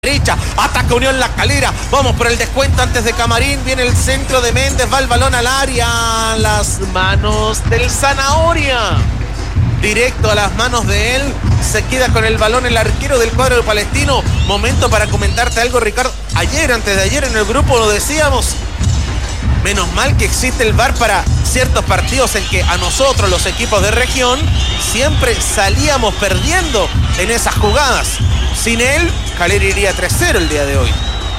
derecha, ataca Unión La Calera, vamos por el descuento antes de Camarín, viene el centro de Méndez, va el balón al área, las manos del Zanahoria, directo a las manos de él, se queda con el balón el arquero del cuadro de Palestino. Momento para comentarte algo, Ricardo, antes de ayer en el grupo lo decíamos, menos mal que existe el VAR para ciertos partidos en que a nosotros, los equipos de región, siempre salíamos perdiendo en esas jugadas. Sin él, Calera iría 3-0 el día de hoy.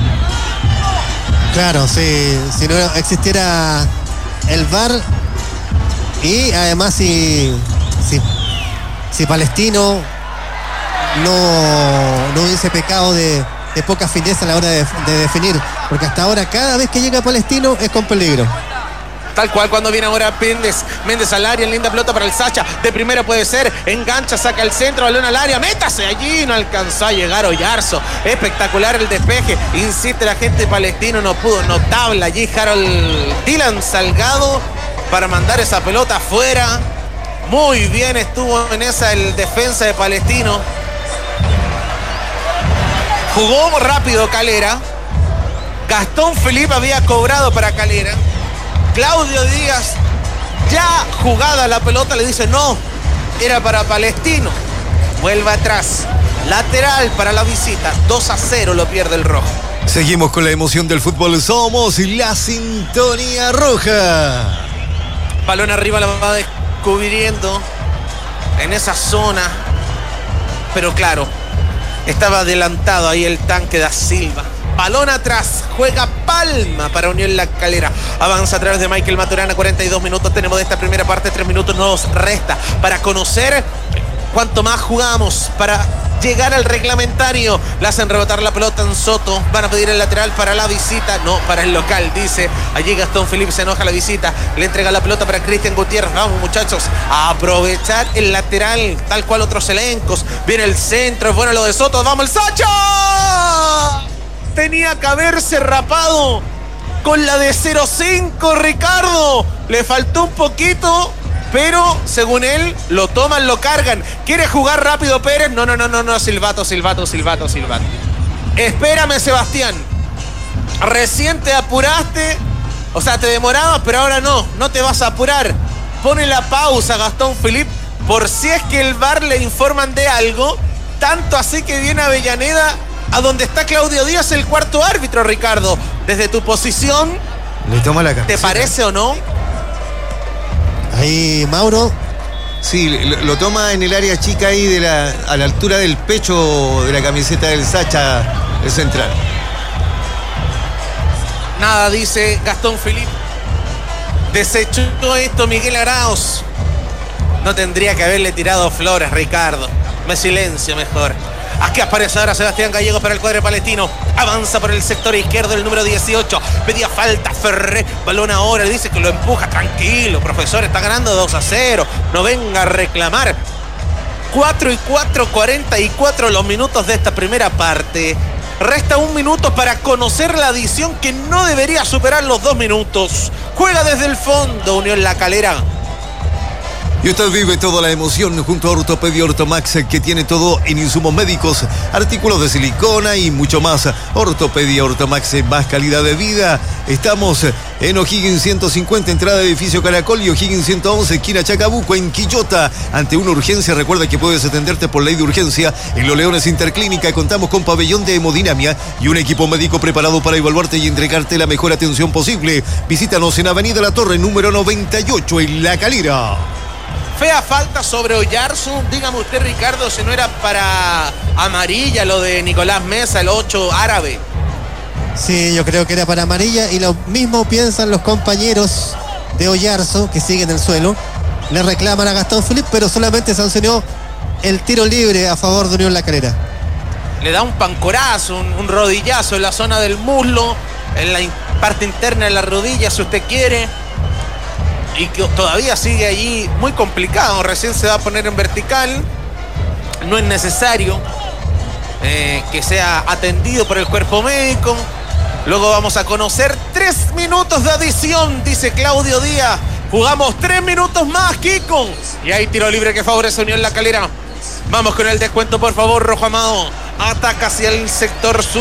Claro, sí, si no existiera el VAR y además si Palestino no hubiese pecado de poca fineza a la hora de definir, porque hasta ahora cada vez que llega Palestino es con peligro. Tal cual, cuando viene ahora Méndez al área, linda pelota para el Sacha, de primera puede ser, engancha, saca el centro, balón al área, métase allí, no alcanzó a llegar Oyarzo, espectacular el despeje, insiste la gente de Palestino, no pudo, notable allí Harold Dylan Salgado para mandar esa pelota afuera, muy bien estuvo en esa el defensa de Palestino, jugó rápido Calera, Gastón Felipe había cobrado para Calera, Claudio Díaz, ya jugada la pelota, le dice no, era para Palestino. Vuelve atrás, lateral para la visita, 2-0 lo pierde el rojo. Seguimos con la emoción del fútbol, somos la sintonía roja. Balón arriba, la va descubriendo en esa zona, pero claro, estaba adelantado ahí el tanque da Silva. Balón atrás, juega Palma para Unión La Calera. Avanza a través de Michael Maturana, 42 minutos tenemos de esta primera parte, 3 minutos nos resta para conocer cuánto más jugamos, para llegar al reglamentario. Le hacen rebotar la pelota en Soto, van a pedir el lateral para la visita, no, para el local, dice. Allí Gastón Felipe se enoja la visita, le entrega la pelota para Cristian Gutiérrez. Vamos muchachos, a aprovechar el lateral, tal cual otros elencos. Viene el centro, es bueno lo de Soto, vamos el Sacha. Tenía que haberse rapado con la de 0-5, Ricardo. Le faltó un poquito, pero según él, lo toman, lo cargan. ¿Quiere jugar rápido Pérez? No, Silvato. Espérame, Sebastián. Recién te apuraste, o sea, te demorabas, pero ahora no te vas a apurar. Pone la pausa, Gastón Felipe, por si es que el VAR le informan de algo. Tanto así que viene Avellaneda, a donde está Claudio Díaz, el cuarto árbitro, Ricardo. Desde tu posición, le toma la ¿te parece o no? Ahí Mauro. Sí, lo toma en el área chica ahí a la altura del pecho de la camiseta del Sacha, el central. Nada, dice Gastón Felipe. Desechó esto Miguel Arauz. No tendría que haberle tirado flores, Ricardo. Me silencio mejor. Aquí aparece ahora Sebastián Gallegos para el cuadro palestino. Avanza por el sector izquierdo el número 18. Pedía falta Ferré. Balón ahora. Le dice que lo empuja. Tranquilo, profesor. Está ganando 2-0. No venga a reclamar. 4-4, 44 los minutos de esta primera parte. Resta 1 minuto para conocer la adición que no debería superar los 2 minutos. Juega desde el fondo Unión La Calera. Y usted vive toda la emoción junto a Ortopedia Ortomax, que tiene todo en insumos médicos, artículos de silicona y mucho más. Ortopedia Ortomax, más calidad de vida. Estamos en O'Higgins 150, entrada de edificio Caracol, y O'Higgins 111, esquina Chacabuco, en Quillota. Ante una urgencia, recuerda que puedes atenderte por ley de urgencia en Los Leones Interclínica. Contamos con pabellón de hemodinamia y un equipo médico preparado para evaluarte y entregarte la mejor atención posible. Visítanos en Avenida La Torre, número 98, en La Calera. Fea falta sobre Oyarzo. Dígame usted, Ricardo, si no era para amarilla lo de Nicolás Mesa, el 8 árabe. Sí, yo creo que era para amarilla, y lo mismo piensan los compañeros de Oyarzo, que siguen en el suelo. Le reclaman a Gastón Felipe, pero solamente sancionó el tiro libre a favor de Unión La Calera. Le da un pancorazo, un rodillazo en la zona del muslo, en la parte interna de la rodilla, si usted quiere. Y que todavía sigue allí muy complicado, recién se va a poner en vertical, no es necesario que sea atendido por el cuerpo médico. Luego vamos a conocer 3 minutos de adición, dice Claudio Díaz. Jugamos 3 minutos más, Kiko. Y hay tiro libre que favorece a Unión La Calera. Vamos con el descuento, por favor, Rojo Amado. Ataca hacia el sector sur.